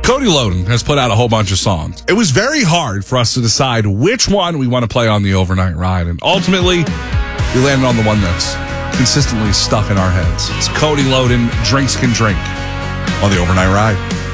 Cody Loden has put out a whole bunch of songs. It was very hard for us to decide which one we want to play on the overnight ride. And ultimately, we landed on the one that's consistently stuck in our heads. It's Cody Loden, Drinks Can Drink on the overnight ride.